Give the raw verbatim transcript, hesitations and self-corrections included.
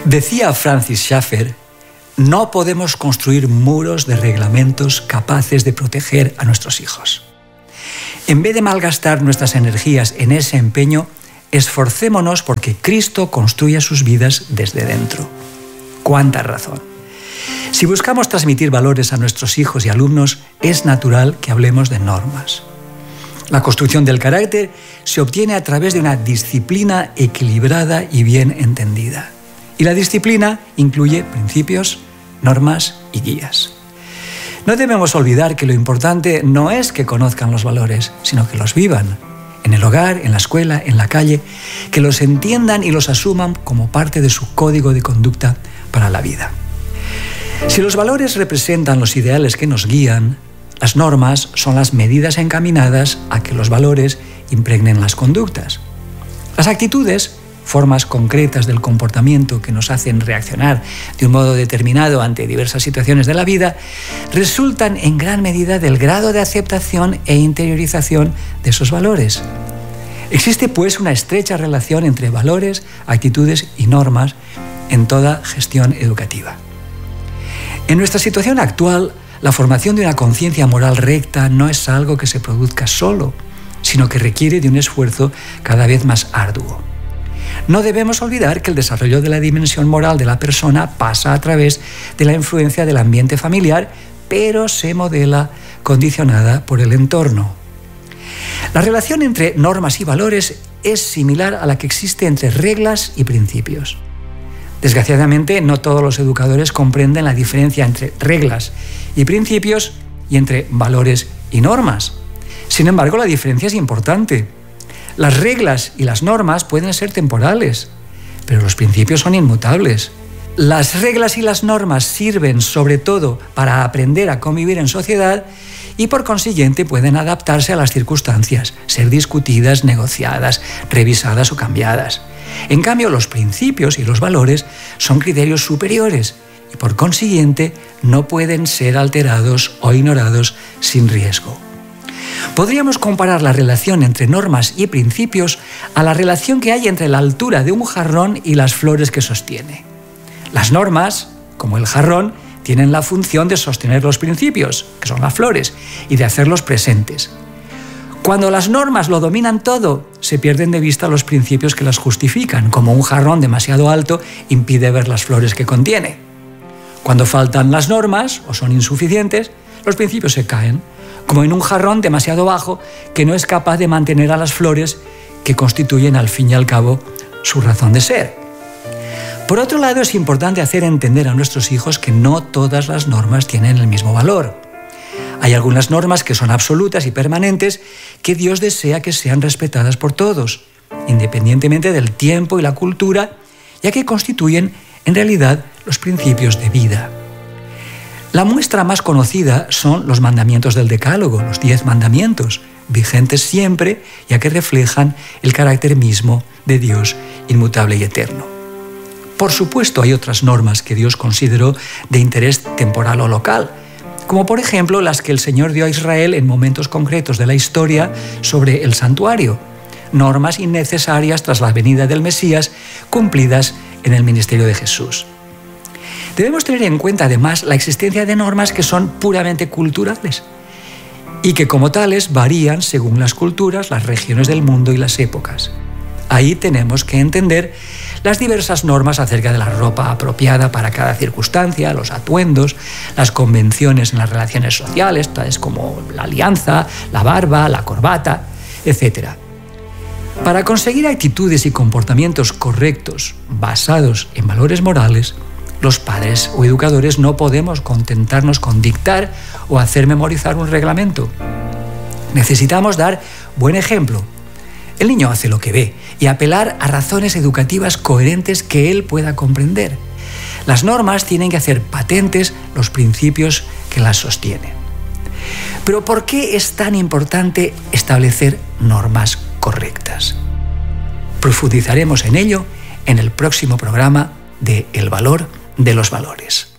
Decía Francis Schaeffer, no podemos construir muros de reglamentos capaces de proteger a nuestros hijos. En vez de malgastar nuestras energías en ese empeño, esforcémonos porque Cristo construya sus vidas desde dentro. ¡Cuánta razón! Si buscamos transmitir valores a nuestros hijos y alumnos, es natural que hablemos de normas. La construcción del carácter se obtiene a través de una disciplina equilibrada y bien entendida. Y la disciplina incluye principios, normas y guías. No debemos olvidar que lo importante no es que conozcan los valores, sino que los vivan. En el hogar, en la escuela, en la calle, que los entiendan y los asuman como parte de su código de conducta para la vida. Si los valores representan los ideales que nos guían, las normas son las medidas encaminadas a que los valores impregnen las conductas. Las actitudes, formas concretas del comportamiento que nos hacen reaccionar de un modo determinado ante diversas situaciones de la vida, resultan en gran medida del grado de aceptación e interiorización de esos valores. Existe, pues, una estrecha relación entre valores, actitudes y normas en toda gestión educativa. En nuestra situación actual, la formación de una conciencia moral recta no es algo que se produzca solo, sino que requiere de un esfuerzo cada vez más arduo. No debemos olvidar que el desarrollo de la dimensión moral de la persona pasa a través de la influencia del ambiente familiar, pero se modela condicionada por el entorno. La relación entre normas y valores es similar a la que existe entre reglas y principios. Desgraciadamente, no todos los educadores comprenden la diferencia entre reglas y principios y entre valores y normas. Sin embargo, la diferencia es importante. Las reglas y las normas pueden ser temporales, pero los principios son inmutables. Las reglas y las normas sirven sobre todo para aprender a convivir en sociedad y por consiguiente pueden adaptarse a las circunstancias, ser discutidas, negociadas, revisadas o cambiadas. En cambio, los principios y los valores son criterios superiores y por consiguiente no pueden ser alterados o ignorados sin riesgo. Podríamos comparar la relación entre normas y principios a la relación que hay entre la altura de un jarrón y las flores que sostiene. Las normas, como el jarrón, tienen la función de sostener los principios, que son las flores, y de hacerlos presentes. Cuando las normas lo dominan todo, se pierden de vista los principios que las justifican, como un jarrón demasiado alto impide ver las flores que contiene. Cuando faltan las normas o son insuficientes, los principios se caen, como en un jarrón demasiado bajo que no es capaz de mantener a las flores que constituyen al fin y al cabo su razón de ser. Por otro lado, es importante hacer entender a nuestros hijos que no todas las normas tienen el mismo valor. Hay algunas normas que son absolutas y permanentes que Dios desea que sean respetadas por todos, independientemente del tiempo y la cultura, ya que constituyen en realidad los principios de vida. La muestra más conocida son los mandamientos del Decálogo, los diez mandamientos, vigentes siempre, ya que reflejan el carácter mismo de Dios inmutable y eterno. Por supuesto, hay otras normas que Dios consideró de interés temporal o local, como por ejemplo las que el Señor dio a Israel en momentos concretos de la historia sobre el santuario, normas innecesarias tras la venida del Mesías, cumplidas en el ministerio de Jesús. Debemos tener en cuenta además la existencia de normas que son puramente culturales y que como tales varían según las culturas, las regiones del mundo y las épocas. Ahí tenemos que entender las diversas normas acerca de la ropa apropiada para cada circunstancia, los atuendos, las convenciones en las relaciones sociales, tales como la alianza, la barba, la corbata, etcétera. Para conseguir actitudes y comportamientos correctos, basados en valores morales, los padres o educadores no podemos contentarnos con dictar o hacer memorizar un reglamento. Necesitamos dar buen ejemplo. El niño hace lo que ve y apelar a razones educativas coherentes que él pueda comprender. Las normas tienen que hacer patentes los principios que las sostienen. Pero ¿por qué es tan importante establecer normas correctas? Profundizaremos en ello en el próximo programa de El valor de los valores.